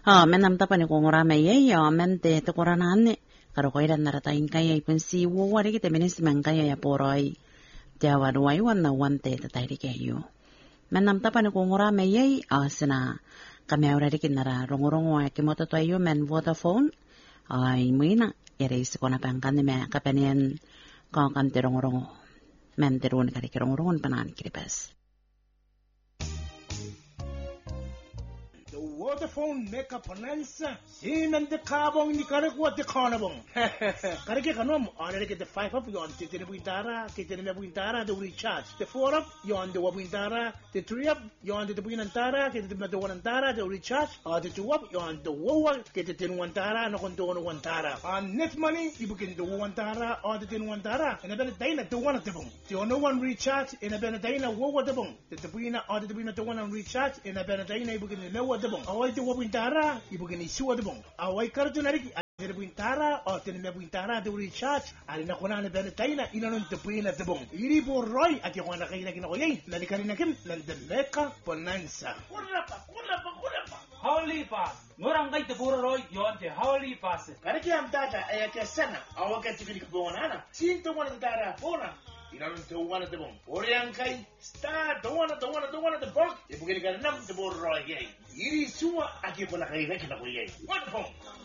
men nam tapani ko ngora me ye ya men te korana ne karo ko iran nara tain kaya ipun si wo wari kita menis mangkaya ya poroi jawa duai wan na wan te tatai ke yo men nam tapani ko ngora me ye asna kami ora dikin nara rongorongo ke moto to yo men Vodafone ai muina yare isikona pangkan me kapenian ko kan te rongorongo men te ron kari rongorongon panan kiribas. Vodafone meka panansa sinan de kabong ni kare ko te khanabong kare ke kanom onere ke the 5 up yon te te buintara ke te me buintara the recharge the 4 up yon the buintara the 3 up yon the buintara ke te me the buintara the recharge the 2 up yon the wowa ke te buintara no kon to no buintara on net money you begin the buintara or the buintara and then they na the one the bong the no one recharge in a benedina wowa the bong the buina or the buina the one on recharge in a benedina you begin the no the bong awai te wabintara ibu gini siwa de bong awai kartu nariki te buintara o te me buintara de recharge ali na kona ne bene taina ina non te puina de bong iri borroi ati kona kaina kina koyei na dikarina kim na de meka bonanza kurapa Holy pass ngorang kai te borroi yon te holy pass kariki am data ayake sana awaka tikini kubonana sinto wana dara bona ina non te wana de bong oriang kai sta don't wanna the bong ibu gini kana nam de borroi yei iri suwa ati kona kaina kina koyei what bong